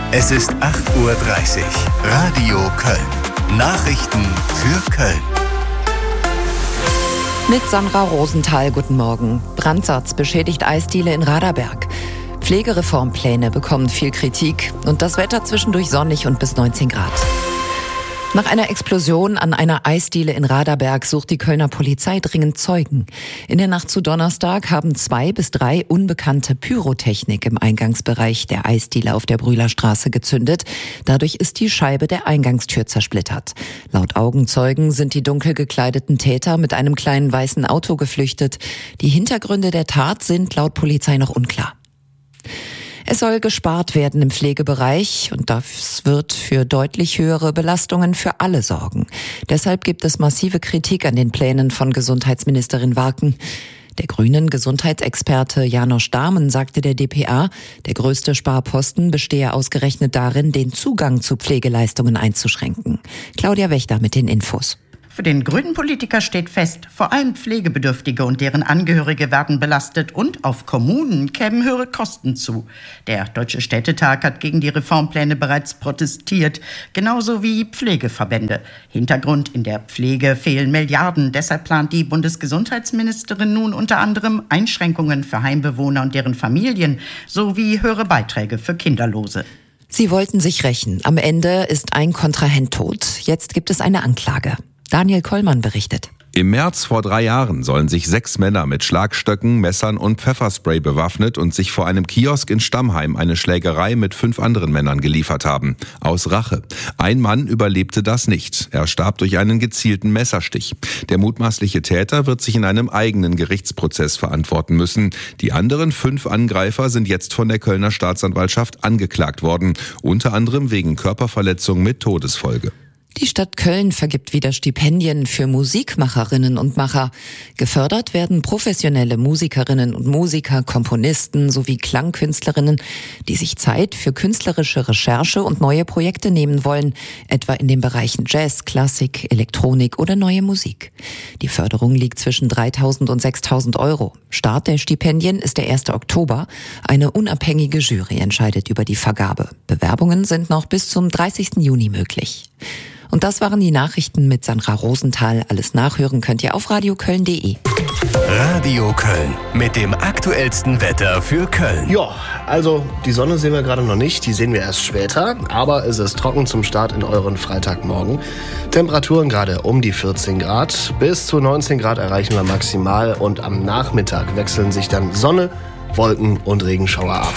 Es ist 8:30 Uhr. Radio Köln. Nachrichten für Köln. Mit Sandra Rosenthal, guten Morgen. Brandsatz beschädigt Eisdiele in Raderberg. Pflegereformpläne bekommen viel Kritik und das Wetter zwischendurch sonnig und bis 19 Grad. Nach einer Explosion an einer Eisdiele in Raderberg sucht die Kölner Polizei dringend Zeugen. In der Nacht zu Donnerstag haben 2 bis 3 unbekannte Pyrotechnik im Eingangsbereich der Eisdiele auf der Brühlerstraße gezündet. Dadurch ist die Scheibe der Eingangstür zersplittert. Laut Augenzeugen sind die dunkel gekleideten Täter mit einem kleinen weißen Auto geflüchtet. Die Hintergründe der Tat sind laut Polizei noch unklar. Es soll gespart werden im Pflegebereich und das wird für deutlich höhere Belastungen für alle sorgen. Deshalb gibt es massive Kritik an den Plänen von Gesundheitsministerin Warken. Der grünen Gesundheitsexperte Janosch Dahmen sagte der dpa, der größte Sparposten bestehe ausgerechnet darin, den Zugang zu Pflegeleistungen einzuschränken. Claudia Wächter mit den Infos. Für den grünen Politiker steht fest, vor allem Pflegebedürftige und deren Angehörige werden belastet und auf Kommunen kämen höhere Kosten zu. Der Deutsche Städtetag hat gegen die Reformpläne bereits protestiert, genauso wie Pflegeverbände. Hintergrund: in der Pflege fehlen Milliarden. Deshalb plant die Bundesgesundheitsministerin nun unter anderem Einschränkungen für Heimbewohner und deren Familien sowie höhere Beiträge für Kinderlose. Sie wollten sich rächen. Am Ende ist ein Kontrahent tot. Jetzt gibt es eine Anklage. Daniel Kollmann berichtet. Im März vor 3 Jahren sollen sich 6 Männer mit Schlagstöcken, Messern und Pfefferspray bewaffnet und sich vor einem Kiosk in Stammheim eine Schlägerei mit 5 anderen Männern geliefert haben. Aus Rache. Ein Mann überlebte das nicht. Er starb durch einen gezielten Messerstich. Der mutmaßliche Täter wird sich in einem eigenen Gerichtsprozess verantworten müssen. Die anderen 5 Angreifer sind jetzt von der Kölner Staatsanwaltschaft angeklagt worden. Unter anderem wegen Körperverletzung mit Todesfolge. Die Stadt Köln vergibt wieder Stipendien für Musikmacherinnen und Macher. Gefördert werden professionelle Musikerinnen und Musiker, Komponisten sowie Klangkünstlerinnen, die sich Zeit für künstlerische Recherche und neue Projekte nehmen wollen, etwa in den Bereichen Jazz, Klassik, Elektronik oder neue Musik. Die Förderung liegt zwischen 3.000 und 6.000 Euro. Start der Stipendien ist der 1. Oktober. Eine unabhängige Jury entscheidet über die Vergabe. Bewerbungen sind noch bis zum 30. Juni möglich. Und das waren die Nachrichten mit Sandra Rosenthal. Alles nachhören könnt ihr auf radioköln.de. Radio Köln mit dem aktuellsten Wetter für Köln. Ja, also die Sonne sehen wir gerade noch nicht, die sehen wir erst später. Aber es ist trocken zum Start in euren Freitagmorgen. Temperaturen gerade um die 14 Grad. Bis zu 19 Grad erreichen wir maximal. Und am Nachmittag wechseln sich dann Sonne, Wolken und Regenschauer ab.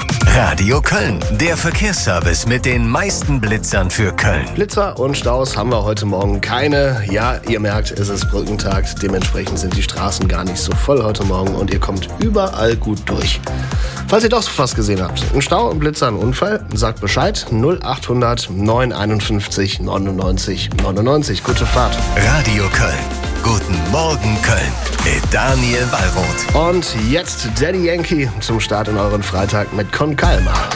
Radio Köln, der Verkehrsservice mit den meisten Blitzern für Köln. Blitzer und Staus haben wir heute Morgen keine. Ja, ihr merkt, es ist Brückentag. Dementsprechend sind die Straßen gar nicht so voll heute Morgen und ihr kommt überall gut durch. Falls ihr doch was gesehen habt, ein Stau, ein Blitzer, ein Unfall, sagt Bescheid. 0800 951 99 99. Gute Fahrt. Radio Köln. Guten Morgen Köln mit Daniel Wallroth. Und jetzt Daddy Yankee zum Start in euren Freitag mit Con Calma.